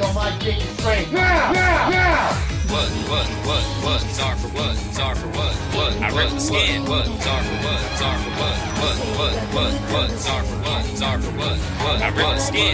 on my dick is straight. What, czar for what, czar for what, I rip the skin, what, czar for what, czar for what, czar for what, czar for what, I rip the skin,